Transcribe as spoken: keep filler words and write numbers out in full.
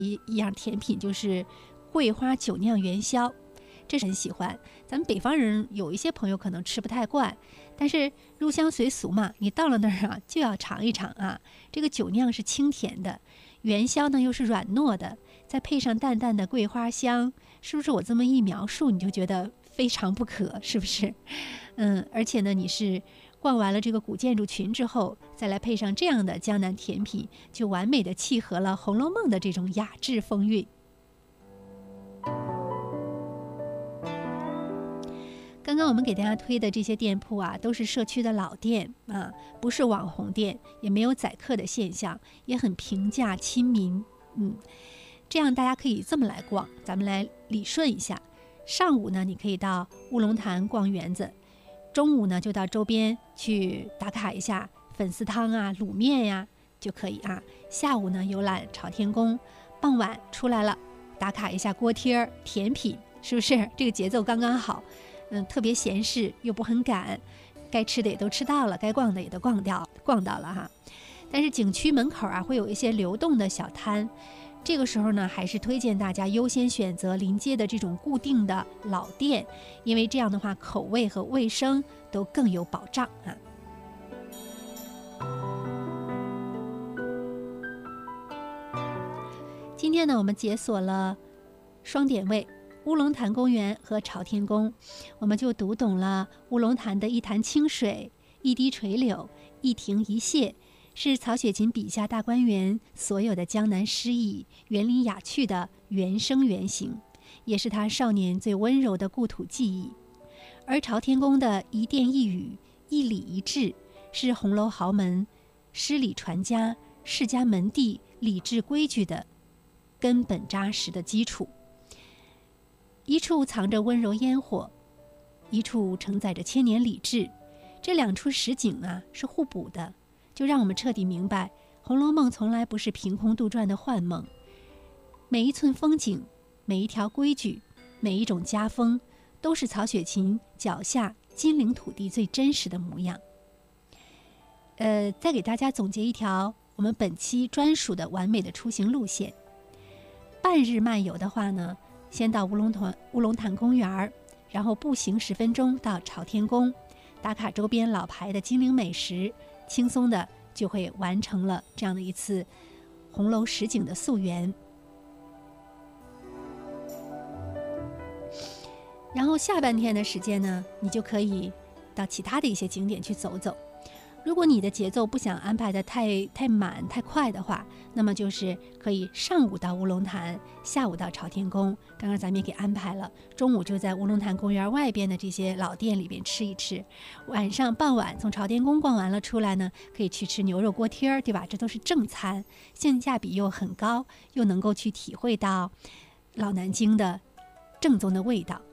一一样甜品，就是桂花酒酿元宵，这是很喜欢。咱们北方人有一些朋友可能吃不太惯，但是入乡随俗嘛，你到了那儿啊就要尝一尝啊。这个酒酿是清甜的，元宵呢又是软糯的，再配上淡淡的桂花香，是不是我这么一描述你就觉得非常不可，是不是？嗯，而且呢，你是逛完了这个古建筑群之后，再来配上这样的江南甜品，就完美的契合了《红楼梦》的这种雅致风韵。刚刚我们给大家推的这些店铺啊，都是社区的老店啊，不是网红店，也没有宰客的现象，也很平价亲民。嗯，这样大家可以这么来逛，咱们来理顺一下。上午呢，你可以到乌龙潭逛园子，中午呢就到周边去打卡一下粉丝汤啊、卤面呀、啊、就可以啊。下午呢游览朝天宫，傍晚出来了打卡一下锅贴甜品，是不是这个节奏刚刚好？嗯，特别闲适又不很赶，该吃的也都吃到了，该逛的也都逛掉逛到了哈。但是景区门口啊会有一些流动的小摊，这个时候呢还是推荐大家优先选择临街的这种固定的老店，因为这样的话口味和卫生都更有保障啊。今天呢我们解锁了双点位乌龙潭公园和朝天宫，我们就读懂了乌龙潭的一潭清水、一滴垂柳、一亭一榭，是曹雪芹笔下大观园所有的江南诗意、园林雅趣的原生原型，也是他少年最温柔的故土记忆。而朝天宫的一殿一语、一礼一制，是红楼豪门诗礼传家、世家门第礼制规矩的根本扎实的基础。一处藏着温柔烟火，一处承载着千年礼制，这两处实景啊是互补的，就让我们彻底明白，《红楼梦》从来不是凭空杜撰的幻梦。每一寸风景，每一条规矩，每一种家风，都是曹雪芹脚下金陵土地最真实的模样。呃，再给大家总结一条我们本期专属的完美的出行路线。半日漫游的话呢，先到乌龙潭乌龙潭公园，然后步行十分钟到朝天宫，打卡周边老牌的金陵美食，轻松的就会完成了这样的一次红楼实景的溯源。然后下半天的时间呢，你就可以到其他的一些景点去走走。如果你的节奏不想安排的太太满太快的话，那么就是可以上午到乌龙潭，下午到朝天宫。刚刚咱们也给安排了，中午就在乌龙潭公园外边的这些老店里边吃一吃，晚上傍晚从朝天宫逛完了出来呢，可以去吃牛肉锅贴，对吧？这都是正餐，性价比又很高，又能够去体会到老南京的正宗的味道。